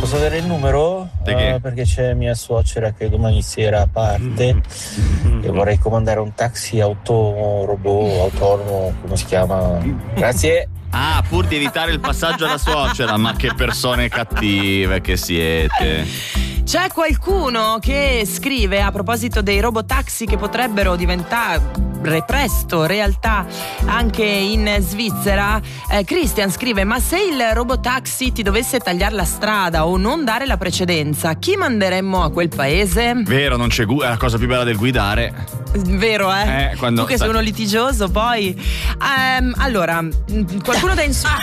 posso avere il numero? Perché c'è mia suocera che domani sera parte e vorrei comandare un taxi robot autonomo, come si chiama? Grazie. Ah, pur di evitare il passaggio alla suocera, ma che persone cattive che siete. C'è qualcuno che scrive a proposito dei robotaxi che potrebbero diventare presto realtà anche in Svizzera. Christian scrive: ma se il robotaxi ti dovesse tagliare la strada o non dare la precedenza, chi manderemmo a quel paese? Vero, non c'è è la cosa più bella del guidare. Vero, tu che sei uno litigioso poi. Allora, qualcuno da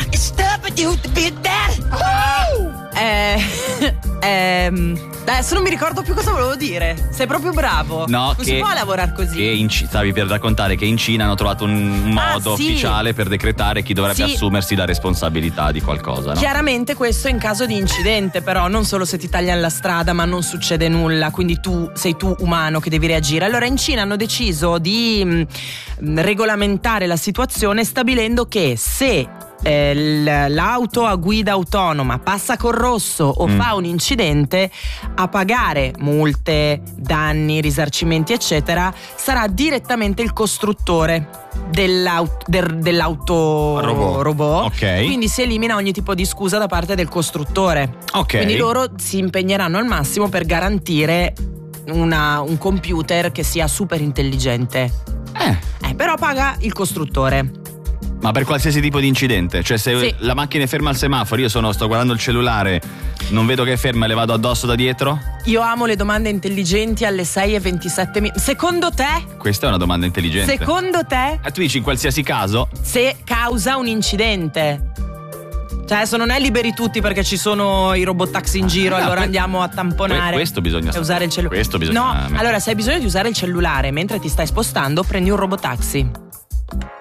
adesso non mi ricordo più cosa volevo dire. Sei proprio bravo. No, non si può lavorare così. Che stavi per raccontare che in Cina hanno trovato un modo ufficiale per decretare chi dovrebbe assumersi la responsabilità di qualcosa, no? Chiaramente questo in caso di incidente, però non solo se ti tagliano la strada ma non succede nulla, quindi sei tu umano che devi reagire. Allora in Cina hanno deciso di regolamentare la situazione stabilendo che se l'auto a guida autonoma passa col rosso o fa un incidente, a pagare multe, danni, risarcimenti eccetera sarà direttamente il costruttore dell'auto robot. Okay. Quindi si elimina ogni tipo di scusa da parte del costruttore. Quindi loro si impegneranno al massimo per garantire un computer che sia super intelligente. Però paga il costruttore. Ma per qualsiasi tipo di incidente? Cioè se la macchina è ferma al semaforo, io sto guardando il cellulare, non vedo che è ferma e le vado addosso da dietro? Io amo le domande intelligenti alle 6:27. Secondo te? Questa è una domanda intelligente. Secondo te? Tu dici in qualsiasi caso? Se causa un incidente. Cioè adesso non è liberi tutti perché ci sono i robot taxi in giro, allora andiamo a tamponare. Questo bisogna usare il cellulare. No, allora se hai bisogno di usare il cellulare mentre ti stai spostando, prendi un robot taxi.